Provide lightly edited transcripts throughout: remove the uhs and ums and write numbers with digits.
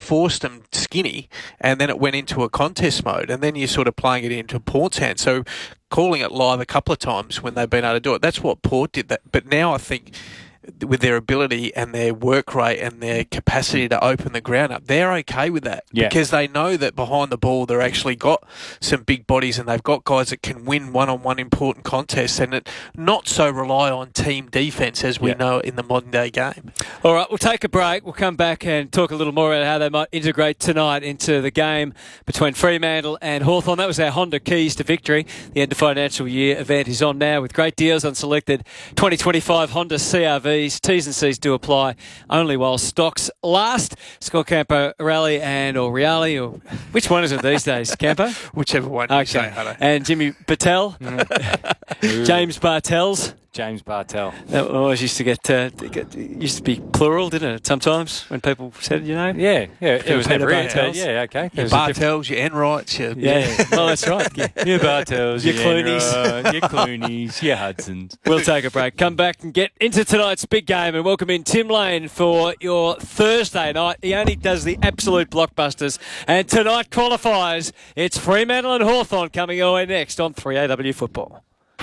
forced them skinny, and then it went into a contest mode, and then you're sort of playing it into Port's hands. So calling it live a couple of times when they've been able to do it, that's what Port did. That, but now I think with their ability and their work rate and their capacity to open the ground up, they're okay with that because they know that behind the ball they're actually got some big bodies and they've got guys that can win one-on-one important contests and not so rely on team defence as we know in the modern day game. All right, we'll take a break. We'll come back and talk a little more about how they might integrate tonight into the game between Fremantle and Hawthorn. That was our Honda Keys to Victory. The end of financial year event is on now with great deals on selected 2025 Honda CRVs. T's and C's do apply only while stocks last. Scott Campo Rally or Reale, or which one is it these days, Campo? Whichever one you say, Hutto. And Jimmy Patel. James Bartels. James Bartel. That always used to used to be plural, didn't it? Sometimes when people said your name. Yeah. It was never Bartels. okay. Your Bartels, your Enrights, your well, that's right. Your Bartels, your Clooney's, your Clooney's, your Hudsons. We'll take a break. Come back and get into tonight's big game and welcome in Tim Lane for your Thursday night. He only does the absolute blockbusters, and tonight qualifies. It's Fremantle and Hawthorn coming your way next on 3AW Football.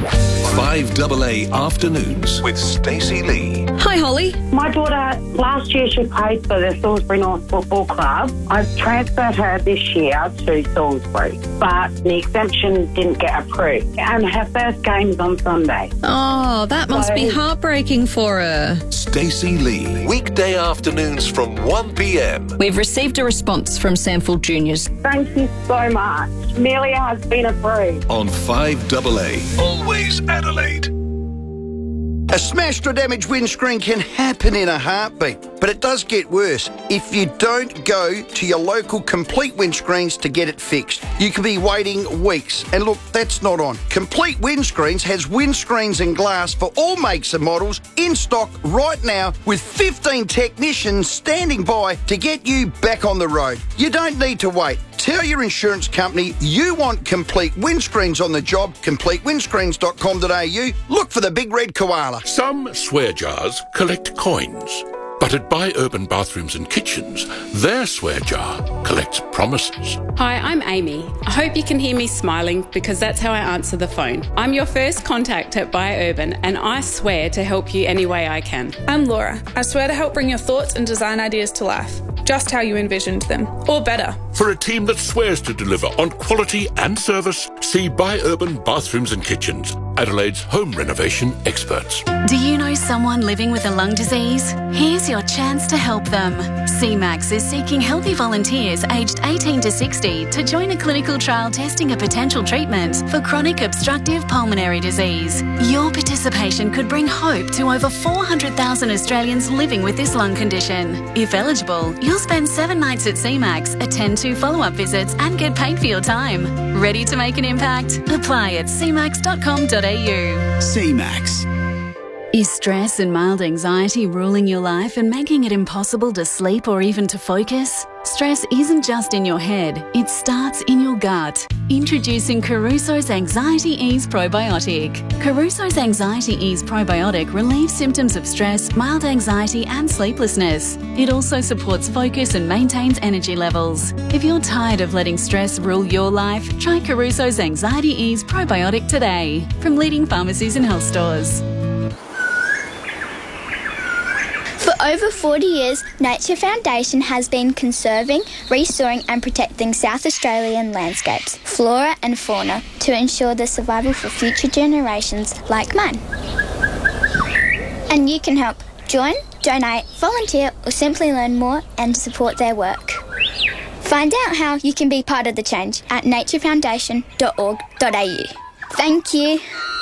5AA Afternoons with Stacey Lee. Hi, Holly. My daughter, last year she played for the Salisbury North Football Club. I've transferred her this year to Salisbury, but the exemption didn't get approved. And her first game is on Sunday. Oh, that must be heartbreaking for her. Stacey Lee. Weekday afternoons from 1 p.m. We've received a response from Samford Juniors. Thank you so much. Amelia has been approved. On 5AA. Always Adelaide. A smashed or damaged windscreen can happen in a heartbeat, but it does get worse if you don't go to your local Complete Windscreens to get it fixed. You could be waiting weeks, and look, that's not on. Complete Windscreens has windscreens and glass for all makes and models in stock right now with 15 technicians standing by to get you back on the road. You don't need to wait. Tell your insurance company you want Complete Windscreens on the job. CompleteWindscreens.com.au. Look for the big red koala. Some swear jars collect coins, but at Buy Urban Bathrooms and Kitchens, their swear jar collects promises. Hi, I'm Amy. I hope you can hear me smiling because that's how I answer the phone. I'm your first contact at Buy Urban, and I swear to help you any way I can. I'm Laura. I swear to help bring your thoughts and design ideas to life, just how you envisioned them, or better. For a team that swears to deliver on quality and service, see Buy Urban Bathrooms and Kitchens, Adelaide's home renovation experts. Do you know someone living with a lung disease? Here's your chance to help them. CMAX is seeking healthy volunteers aged 18 to 60 to join a clinical trial testing a potential treatment for chronic obstructive pulmonary disease. Your participation could bring hope to over 400,000 Australians living with this lung condition. If eligible, you'll spend 7 nights at CMAX, attend 2 follow-up visits and get paid for your time. Ready to make an impact? Apply at cmax.com.au. CMAX. Is stress and mild anxiety ruling your life and making it impossible to sleep or even to focus? Stress isn't just in your head, it starts in your gut. Introducing Caruso's Anxiety Ease Probiotic. Caruso's Anxiety Ease Probiotic relieves symptoms of stress, mild anxiety and sleeplessness. It also supports focus and maintains energy levels. If you're tired of letting stress rule your life, try Caruso's Anxiety Ease Probiotic today from leading pharmacies and health stores. For over 40 years, Nature Foundation has been conserving, restoring and protecting South Australian landscapes, flora and fauna to ensure the survival for future generations like mine. And you can help. Join, donate, volunteer or simply learn more and support their work. Find out how you can be part of the change at naturefoundation.org.au. Thank you.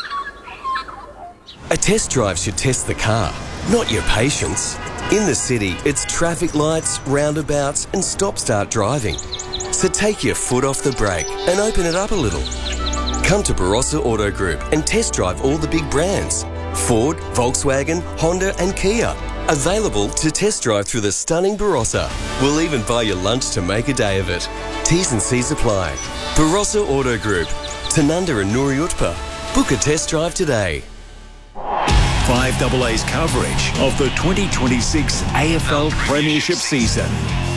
A test drive should test the car, not your patience. In the city, it's traffic lights, roundabouts and stop-start driving. So take your foot off the brake and open it up a little. Come to Barossa Auto Group and test drive all the big brands. Ford, Volkswagen, Honda and Kia. Available to test drive through the stunning Barossa. We'll even buy you lunch to make a day of it. T's and C's apply. Barossa Auto Group. Tanunda and Noori Utpa. Book a test drive today. 5AA's coverage of the 2026 AFL Premiership season.